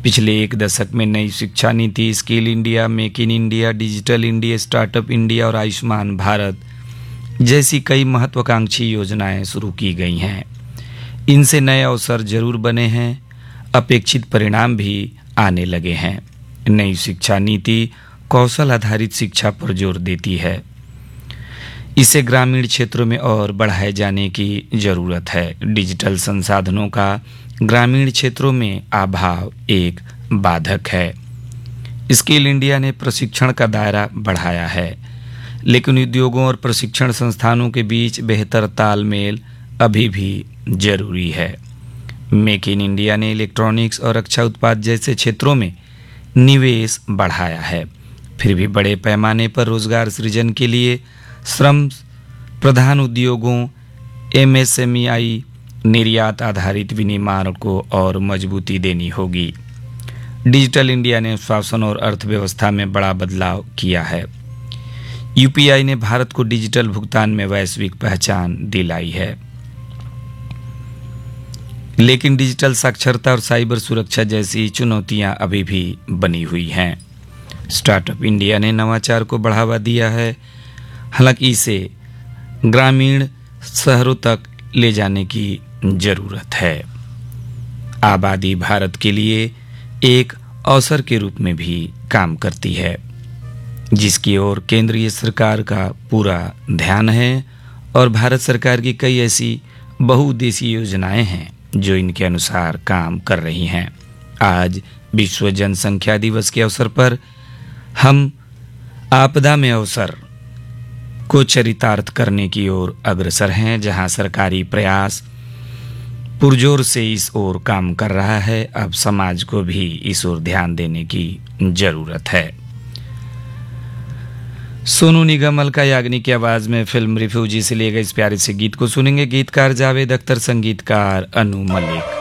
पिछले एक दशक में नई शिक्षा नीति, skill India, make in India, digital India, startup India और आयुष्मान भारत जैसी कई महत्वाकांक्षी योजनाएं शुरू की गई हैं। इनसे नए अवसर जरूर बने हैं, अपेक्षित परिणाम भी आने लगे हैं। नई शिक्षा नीति कौशल आधारित शिक्षा पर जोर देती है। इसे ग्रामीण क्षेत्रों में और बढ़ाए जाने की जरूरत है। डिजिटल संसाधनों का ग्रामीण क्षेत्रों में अभाव एक बाधक है। स्किल इंडिया ने प्रशिक्षण का दायरा बढ़ाया है, लेकिन उद्योगों और प्रशिक्षण संस्थानों के बीच बेहतर तालमेल अभी भी जरूरी है। मेक इन इंडिया ने इलेक्ट्रॉनिक्स और रक्षा उत्पाद जैसे क्षेत्रों में निवेश बढ़ाया है, फिर भी बड़े पैमाने पर रोजगार सृजन के लिए श्रम प्रधान उद्योगों, एमएसएमई, निर्यात आधारित विनिर्माण को और मजबूती देनी होगी। डिजिटल इंडिया ने शासन और अर्थव्यवस्था में बड़ा बदलाव किया है। यूपीआई ने भारत को डिजिटल भुगतान में वैश्विक पहचान दिलाई है, लेकिन डिजिटल साक्षरता और साइबर सुरक्षा जैसी चुनौतियां अभी भी बनी हुई हैं। स्टार्टअप इंडिया ने नवाचार को बढ़ावा दिया है, हालांकि इसे ग्रामीण शहरों तक ले जाने की जरूरत है। आबादी भारत के लिए एक अवसर के रूप में भी काम करती है, जिसकी ओर केंद्रीय सरकार का पूरा ध्यान है और भारत सरकार की कई ऐसी बहुउद्देशीय योजनाएं हैं जो इनके अनुसार काम कर रही हैं। आज विश्व जनसंख्या दिवस के अवसर पर हम आपदा में अवसर को चरितार्थ करने की ओर अग्रसर हैं, जहां सरकारी प्रयास पुरजोर से इस ओर काम कर रहा है। अब समाज को भी इस ओर ध्यान देने की जरूरत है। सोनू निगम, अलका याग्निक की आवाज में फिल्म रिफ्यूजी से लिए गए इस प्यारे से गीत को सुनेंगे। गीतकार जावेद अख्तर, संगीतकार अनु मलिक।